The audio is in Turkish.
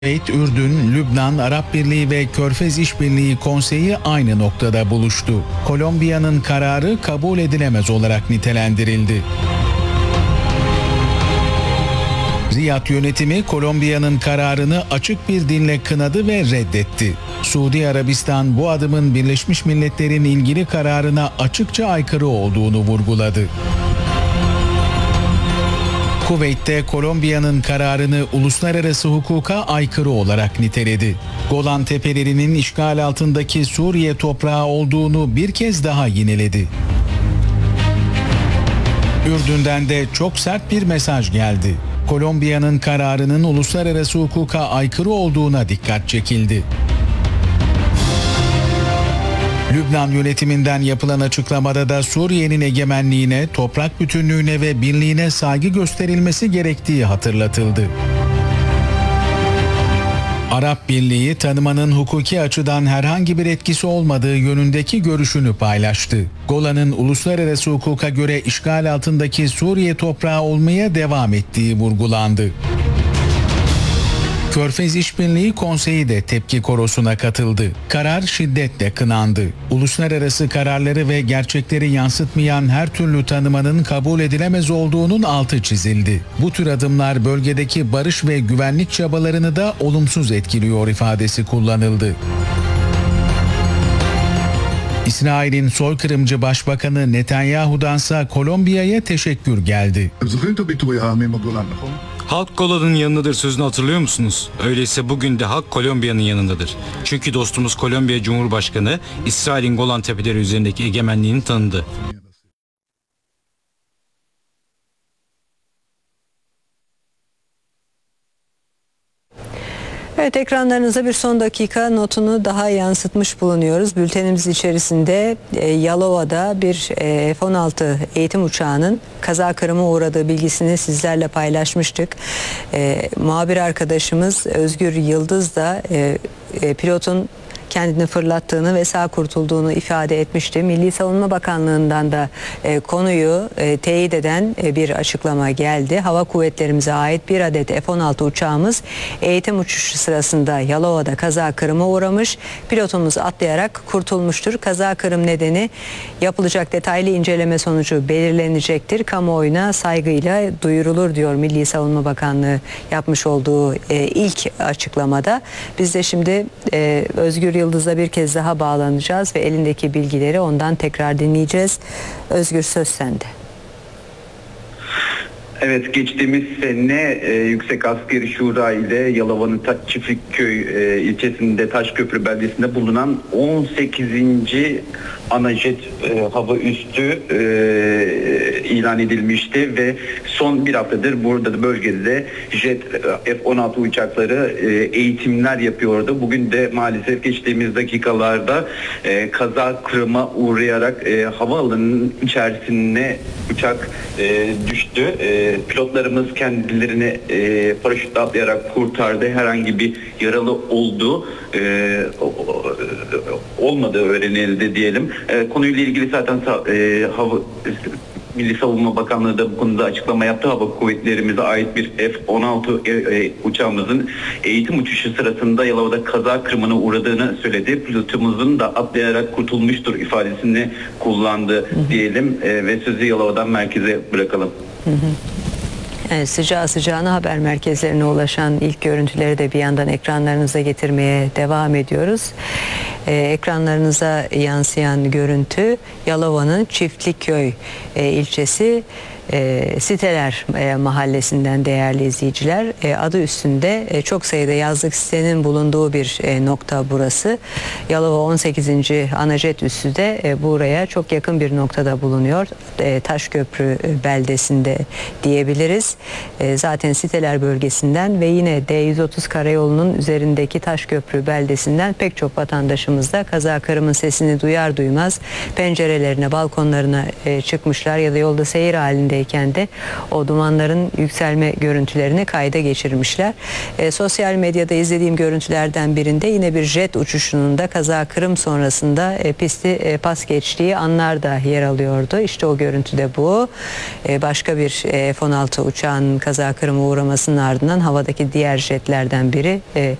Kuveyt, Ürdün, Lübnan, Arap Birliği ve Körfez İşbirliği Konseyi aynı noktada buluştu. Kolombiya'nın kararı kabul edilemez olarak nitelendirildi. Riyad yönetimi Kolombiya'nın kararını açık bir dille kınadı ve reddetti. Suudi Arabistan bu adımın Birleşmiş Milletler'in ilgili kararına açıkça aykırı olduğunu vurguladı. Kuveyt'te Kolombiya'nın kararını uluslararası hukuka aykırı olarak niteledi. Golan Tepelerinin işgal altındaki Suriye toprağı olduğunu bir kez daha yineledi. Ürdün'den de çok sert bir mesaj geldi. Kolombiya'nın kararının uluslararası hukuka aykırı olduğuna dikkat çekildi. Lübnan yönetiminden yapılan açıklamada da Suriye'nin egemenliğine, toprak bütünlüğüne ve birliğine saygı gösterilmesi gerektiği hatırlatıldı. Arap Birliği tanımanın hukuki açıdan herhangi bir etkisi olmadığı yönündeki görüşünü paylaştı. Golan'ın uluslararası hukuka göre işgal altındaki Suriye toprağı olmaya devam ettiği vurgulandı. Körfez İşbirliği Konseyi de tepki korosuna katıldı. Karar şiddetle kınandı. Uluslararası kararları ve gerçekleri yansıtmayan her türlü tanımanın kabul edilemez olduğunun altı çizildi. Bu tür adımlar bölgedeki barış ve güvenlik çabalarını da olumsuz etkiliyor ifadesi kullanıldı. İsrail'in soykırımcı başbakanı Netanyahu'dansa Kolombiya'ya teşekkür geldi. Halk Golan'ın yanındadır sözünü hatırlıyor musunuz? Öyleyse bugün de halk Kolombiya'nın yanındadır. Çünkü dostumuz Kolombiya Cumhurbaşkanı İsrail'in Golan Tepeleri üzerindeki egemenliğini tanıdı. Evet, ekranlarınıza bir son dakika notunu daha yansıtmış bulunuyoruz. Bültenimiz içerisinde Yalova'da bir F-16 eğitim uçağının kaza kırıma uğradığı bilgisini sizlerle paylaşmıştık. Muhabir arkadaşımız Özgür Yıldız da pilotun kendini fırlattığını ve sağ kurtulduğunu ifade etmişti. Milli Savunma Bakanlığı'ndan da konuyu teyit eden bir açıklama geldi. Hava kuvvetlerimize ait bir adet F-16 uçağımız eğitim uçuşu sırasında Yalova'da kaza kırıma uğramış. Pilotumuz atlayarak kurtulmuştur. Kaza kırım nedeni yapılacak detaylı inceleme sonucu belirlenecektir. Kamuoyuna saygıyla duyurulur diyor Milli Savunma Bakanlığı yapmış olduğu ilk açıklamada. Biz de şimdi Özgür Yıldız'la bir kez daha bağlanacağız ve elindeki bilgileri ondan tekrar dinleyeceğiz. Özgür, söz sende. Evet, geçtiğimiz sene Yüksek Askeri Şura ile Yalova'nın Çiftlikköy ilçesinde Taşköprü beldesinde bulunan 18. Anajet hava üssü ilan edilmişti ve son bir haftadır burada da bölgede jet F-16 uçakları eğitimler yapıyordu. Bugün de maalesef geçtiğimiz dakikalarda kaza kırıma uğrayarak havaalanının içerisine uçak düştü. Pilotlarımız kendilerini paraşütle atlayarak kurtardı. Herhangi bir yaralı olmadığı öğrenildi diyelim. Konuyla ilgili zaten Milli Savunma Bakanlığı da bu konuda açıklama yaptı. Hava kuvvetlerimize ait bir F-16 uçağımızın eğitim uçuşu sırasında Yalova'da kaza kırımına uğradığını söyledi. Pilotumuzun da atlayarak kurtulmuştur ifadesini kullandı diyelim ve sözü Yalova'dan merkeze bırakalım. Evet, sıcağı sıcağına haber merkezlerine ulaşan ilk görüntüleri de bir yandan ekranlarınıza getirmeye devam ediyoruz. Ekranlarınıza yansıyan görüntü Yalova'nın Çiftlikköy ilçesi Siteler mahallesinden değerli izleyiciler. Adı üstünde çok sayıda yazlık sitenin bulunduğu bir nokta burası. Yalova 18. Anajet üssü de buraya çok yakın bir noktada bulunuyor. Taşköprü beldesinde diyebiliriz. Zaten Siteler bölgesinden ve yine D130 karayolunun üzerindeki Taşköprü beldesinden pek çok vatandaşımız da kaza kırımın sesini duyar duymaz pencerelerine, balkonlarına çıkmışlar ya da yolda seyir halinde üzerindeyken de o dumanların yükselme görüntülerini kayda geçirmişler. Sosyal medyada izlediğim görüntülerden birinde yine bir jet uçuşunun da kaza kırım sonrasında pisti pas geçtiği anlar da yer alıyordu. İşte o görüntü de bu. Başka bir F-16 uçağının kaza kırıma uğramasının ardından havadaki diğer jetlerden biri